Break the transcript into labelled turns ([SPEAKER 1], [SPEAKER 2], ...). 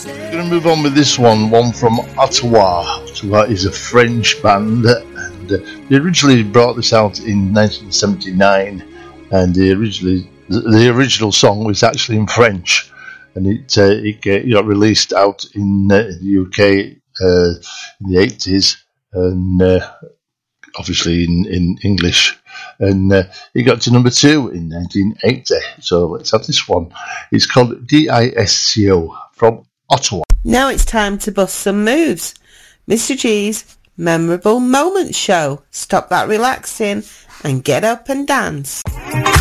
[SPEAKER 1] We're going to move on with this one from Ottawa. Ottawa is a French band, and they originally brought this out in 1979, and the original song was actually in French, and it got released out in the UK in the 80s, and obviously in English, and it got to number 2 in 1980. So let's have this one. It's called Disco from Ottawa.
[SPEAKER 2] Now it's time to bust some moves. Mr. G's Memorable Moments Show. Stop that relaxing and get up and dance.